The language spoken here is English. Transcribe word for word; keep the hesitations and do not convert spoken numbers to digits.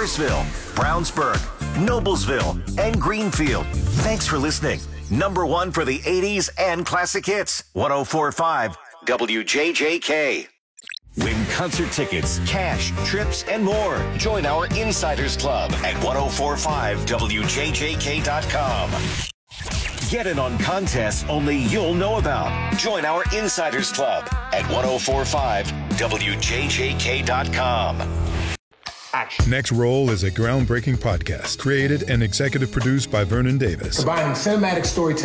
Forestville, Brownsburg, Noblesville, and Greenfield. Thanks for listening. Number one for the eighties and classic hits. one oh four point five W J J K. Win concert tickets, cash, trips, and more. Join our Insiders Club at ten forty-five W J J K dot com. Get in on contests only you'll know about. Join our Insiders Club at ten forty-five W J J K dot com. Action. Next Roll is a groundbreaking podcast created and executive produced by Vernon Davis. Combining cinematic storytelling